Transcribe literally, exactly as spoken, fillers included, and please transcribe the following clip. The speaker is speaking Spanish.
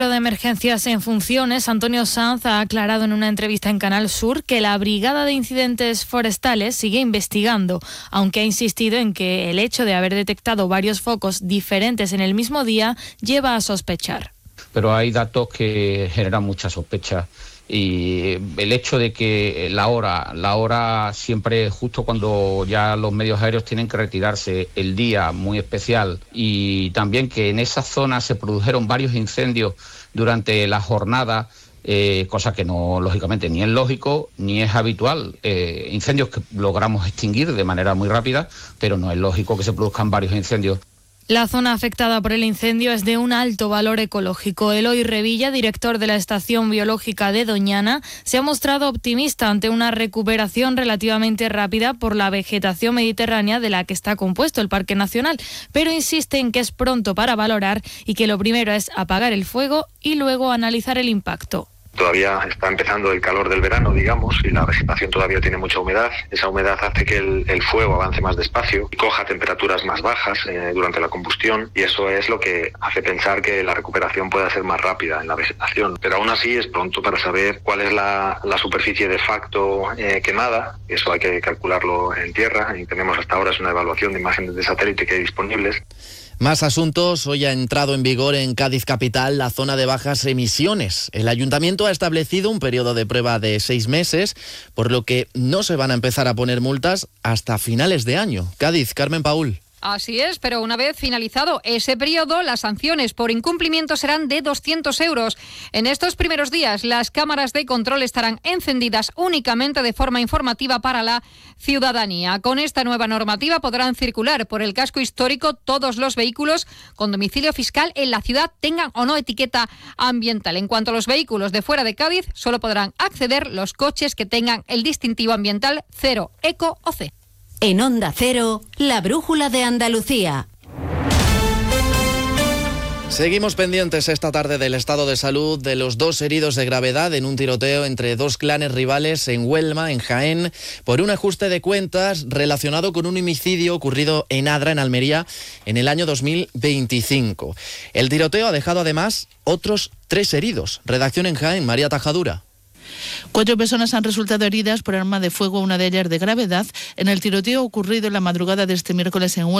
de Emergencias en funciones, Antonio Sanz, ha aclarado en una entrevista en Canal Sur que la Brigada de Incidentes Forestales sigue investigando, aunque ha insistido en que el hecho de haber detectado varios focos diferentes en el mismo día lleva a sospechar. Pero hay datos que generan mucha sospecha y el hecho de que la hora, la hora siempre justo cuando ya los medios aéreos tienen que retirarse, el día muy especial, y también que en esa zona se produjeron varios incendios durante la jornada, eh, cosa que no, lógicamente, ni es lógico ni es habitual. Eh, incendios que logramos extinguir de manera muy rápida, pero no es lógico que se produzcan varios incendios. La zona afectada por el incendio es de un alto valor ecológico. Eloy Revilla, director de la Estación Biológica de Doñana, se ha mostrado optimista ante una recuperación relativamente rápida por la vegetación mediterránea de la que está compuesto el Parque Nacional, pero insiste en que es pronto para valorar y que lo primero es apagar el fuego y luego analizar el impacto. Todavía está empezando el calor del verano, digamos, y la vegetación todavía tiene mucha humedad. Esa humedad hace que el, el fuego avance más despacio y coja temperaturas más bajas eh, durante la combustión, y eso es lo que hace pensar que la recuperación pueda ser más rápida en la vegetación. Pero aún así es pronto para saber cuál es la, la superficie de facto eh, quemada. Eso hay que calcularlo en tierra, y tenemos hasta ahora es una evaluación de imágenes de satélite que hay disponibles. Más asuntos. Hoy ha entrado en vigor en Cádiz capital la zona de bajas emisiones. El ayuntamiento ha establecido un periodo de prueba de seis meses, por lo que no se van a empezar a poner multas hasta finales de año. Cádiz, Carmen Paúl. Así es, pero una vez finalizado ese periodo, las sanciones por incumplimiento serán de doscientos euros. En estos primeros días, las cámaras de control estarán encendidas únicamente de forma informativa para la ciudadanía. Con esta nueva normativa podrán circular por el casco histórico todos los vehículos con domicilio fiscal en la ciudad, tengan o no etiqueta ambiental. En cuanto a los vehículos de fuera de Cádiz, solo podrán acceder los coches que tengan el distintivo ambiental cero, eco o C. En Onda Cero, la brújula de Andalucía. Seguimos pendientes esta tarde del estado de salud de los dos heridos de gravedad en un tiroteo entre dos clanes rivales en Huelma, en Jaén, por un ajuste de cuentas relacionado con un homicidio ocurrido en Adra, en Almería, en el año dos mil veinticinco. El tiroteo ha dejado además otros tres heridos. Redacción en Jaén, María Tajadura. Cuatro personas han resultado heridas por arma de fuego, una de ellas de gravedad, en el tiroteo ocurrido en la madrugada de este miércoles en Huelva.